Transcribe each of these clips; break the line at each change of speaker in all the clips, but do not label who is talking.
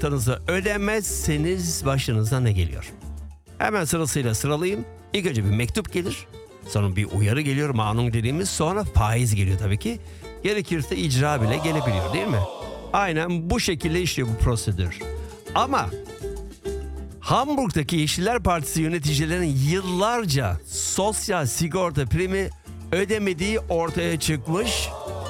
kartınızı ödemezseniz başınıza ne geliyor? Hemen sırasıyla sıralayayım. İlk önce bir mektup gelir. Sonra bir uyarı geliyor, manun dediğimiz. Sonra faiz geliyor tabii ki. Gerekirse icra bile gelebiliyor, değil mi? Aynen bu şekilde işliyor bu prosedür. Ama Hamburg'daki Yeşiller Partisi yöneticilerinin yıllarca sosyal sigorta primi ödemediği ortaya çıkmış.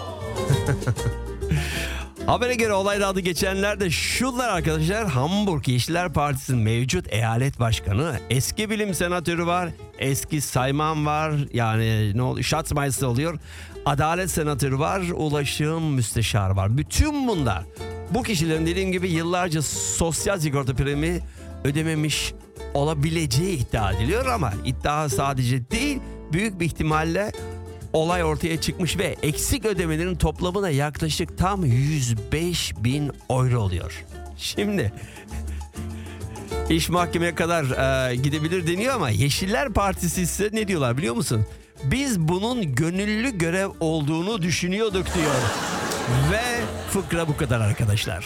Habere göre olayla adı geçenler de şunlar arkadaşlar. Hamburg Yeşiller Partisi'nin mevcut eyalet başkanı, eski bilim senatörü var, eski sayman var, yani ne oluyor, Schatzmeister oluyor, adalet senatörü var, ulaşım müsteşarı var. Bütün bunlar bu kişilerin dediğim gibi yıllarca sosyal sigorta primi ödememiş olabileceği iddia ediliyor ama iddia sadece değil, büyük bir ihtimalle olay ortaya çıkmış ve eksik ödemelerin toplamına yaklaşık tam 105.000 euro oluyor. Şimdi iş mahkemeye kadar gidebilir deniyor ama Yeşiller Partisi ise ne diyorlar biliyor musun? Biz bunun gönüllü görev olduğunu düşünüyorduk diyor. Ve fıkra bu kadar arkadaşlar.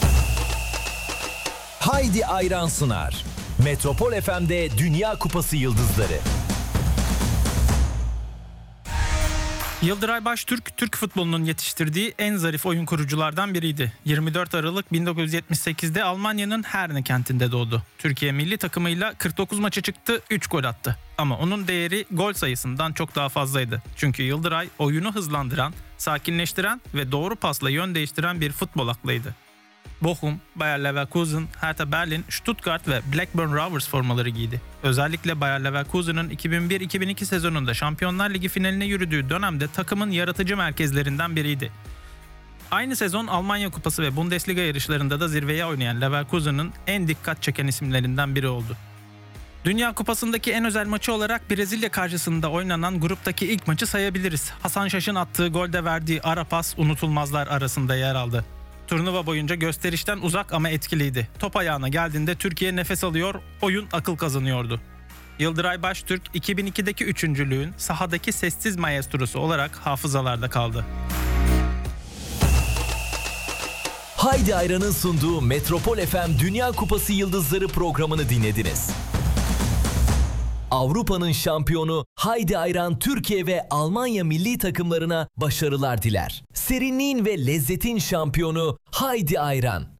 Haydi Ayran sunar. Metropol FM'de Dünya Kupası Yıldızları.
Yıldıray Baştürk, Türk futbolunun yetiştirdiği en zarif oyun kuruculardan biriydi. 24 Aralık 1978'de Almanya'nın Herne kentinde doğdu. Türkiye milli takımıyla 49 maça çıktı, 3 gol attı. Ama onun değeri gol sayısından çok daha fazlaydı. Çünkü Yıldıray oyunu hızlandıran, sakinleştiren ve doğru pasla yön değiştiren bir futbol aklıydı. Bochum, Bayer Leverkusen, Hertha Berlin, Stuttgart ve Blackburn Rovers formaları giydi. Özellikle Bayer Leverkusen'ın 2001-2002 sezonunda Şampiyonlar Ligi finaline yürüdüğü dönemde takımın yaratıcı merkezlerinden biriydi. Aynı sezon Almanya Kupası ve Bundesliga yarışlarında da zirveye oynayan Leverkusen'ın en dikkat çeken isimlerinden biri oldu. Dünya Kupası'ndaki en özel maçı olarak Brezilya karşısında oynanan gruptaki ilk maçı sayabiliriz. Hasan Şaş'ın attığı golde verdiği ara pas unutulmazlar arasında yer aldı. Turnuva boyunca gösterişten uzak ama etkiliydi. Top ayağına geldiğinde Türkiye nefes alıyor, oyun akıl kazanıyordu. Yıldıray Baştürk 2002'deki üçüncülüğün sahadaki sessiz maestrosu olarak hafızalarda kaldı.
Haydi Ayran'ın sunduğu Metropol FM Dünya Kupası Yıldızları programını dinlediniz. Avrupa'nın şampiyonu Haydi Ayran Türkiye ve Almanya milli takımlarına başarılar diler. Serinliğin ve lezzetin şampiyonu Haydi Ayran.